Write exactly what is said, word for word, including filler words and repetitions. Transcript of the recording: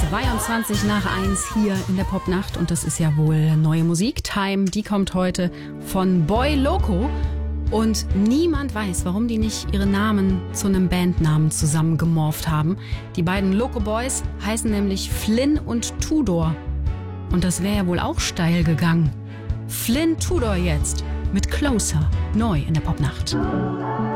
zweiundzwanzig nach eins hier in der Popnacht und das ist ja wohl neue Musik. Time, die kommt heute von Boy Loco und niemand weiß, warum die nicht ihre Namen zu einem Bandnamen zusammengemorpht haben. Die beiden Loco Boys heißen nämlich Flynn und Tudor und das wäre ja wohl auch steil gegangen. Flynn Tudor jetzt mit Closer, neu in der Popnacht.